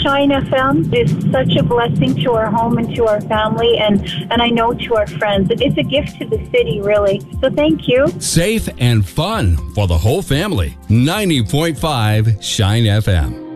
Shine FM is such a blessing to our home and to our family, and I know to our friends. It's a gift to the city, really. So thank you. Safe and fun for the whole family. 90.5 Shine FM.